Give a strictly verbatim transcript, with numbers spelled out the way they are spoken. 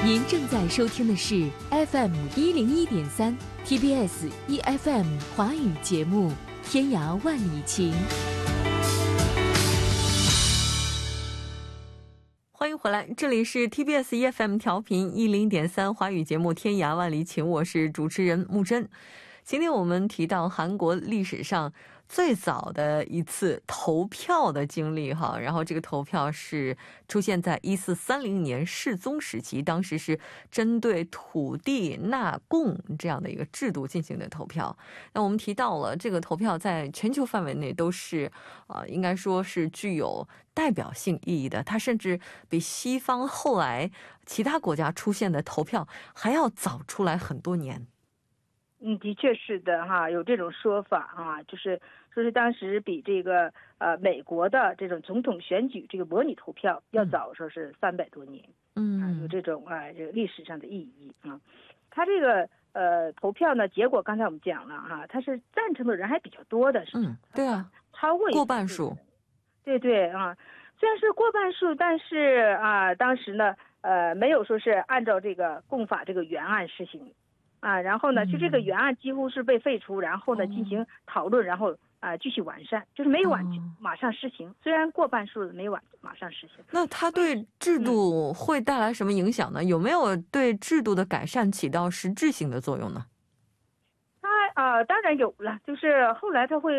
您正在收听的是 F M 一零一点三 T B S E F M 华语节目《天涯万里情》。欢迎回来，这里是 T B S E F M 调频一零点三华语节目《天涯万里情》，我是主持人木真。今天我们提到韩国历史上最早的一次投票的经历哈，然后这个投票是出现在一四三零年世宗时期，当时是针对土地纳贡这样的一个制度进行的投票。那我们提到了这个投票在全球范围内都是呃，应该说是具有代表性意义的，它甚至比西方后来其他国家出现的投票还要早出来很多年。 嗯，的确是的哈，有这种说法啊，就是说是当时比这个呃美国的这种总统选举这个模拟投票要早，说是三百多年，嗯、啊，有这种啊这个历史上的意义啊。他这个呃投票呢，结果刚才我们讲了哈、啊，他是赞成的人还比较多的，是嗯，对啊， 超过过半数， 对对啊，虽然是过半数，但是啊，当时呢呃没有说是按照这个共法这个原案实行。啊，然后呢，就这个原案几乎是被废除，然后呢进行讨论，然后啊、呃、继续完善，就是没有完马上实行。虽然过半数没有完马上实行。 那它对制度会带来什么影响呢？有没有对制度的改善起到实质性的作用呢？ 它啊、呃、当然有了，就是后来它会